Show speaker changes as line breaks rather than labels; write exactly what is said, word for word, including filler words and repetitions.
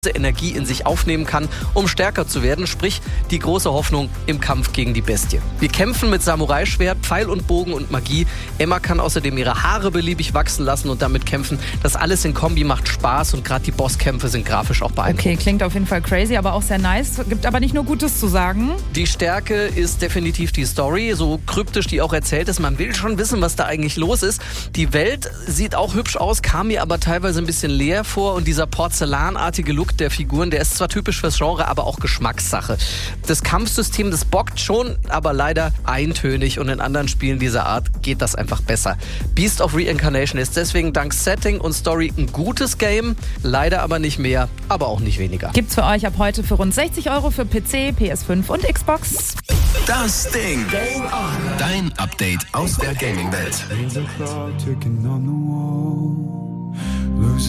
Energie in sich aufnehmen kann, um stärker zu werden, sprich die große Hoffnung im Kampf gegen die Bestie. Wir kämpfen mit Samurai-Schwert, Pfeil und Bogen und Magie. Emma kann außerdem ihre Haare beliebig wachsen lassen und damit kämpfen. Das alles in Kombi macht Spaß und gerade die Bosskämpfe sind grafisch auch beeindruckend.
Okay, klingt auf jeden Fall crazy, aber auch sehr nice. Gibt aber nicht nur Gutes zu sagen.
Die Stärke ist definitiv die Story, so kryptisch die auch erzählt ist. Man will schon wissen, was da eigentlich los ist. Die Welt sieht auch hübsch aus, kam mir aber teilweise ein bisschen leer vor und dieser porzellanartige Look der Figuren, der ist zwar typisch fürs Genre, aber auch Geschmackssache. Das Kampfsystem, das bockt schon, aber leider eintönig und in anderen Spielen dieser Art geht das einfach besser. Beast of Reincarnation ist deswegen dank Setting und Story ein gutes Game, leider aber nicht mehr, aber auch nicht weniger.
Gibt's für euch ab heute für rund sechzig Euro für P C, P S fünf und Xbox.
Das Ding. Game on. Dein Update aus der Gaming-Welt.